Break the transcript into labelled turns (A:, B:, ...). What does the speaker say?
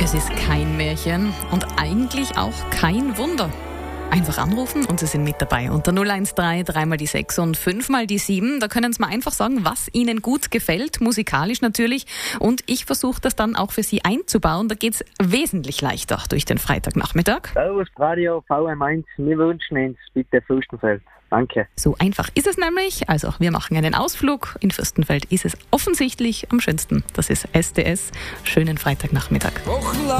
A: Es ist kein Märchen und eigentlich auch kein Wunder. Einfach anrufen und Sie sind mit dabei. Unter 013 3 mal die 6 und 5 mal die 7. Da können Sie mir einfach sagen, was Ihnen gut gefällt, musikalisch natürlich. Und ich versuche das dann auch für Sie einzubauen. Da geht es wesentlich leichter durch den Freitagnachmittag.
B: Servus Radio VM1, wir wünschen uns bitte Fürstenfeld. Danke.
A: So einfach ist es nämlich. Also wir machen einen Ausflug. In Fürstenfeld ist es offensichtlich am schönsten. Das ist SDS. Schönen Freitagnachmittag.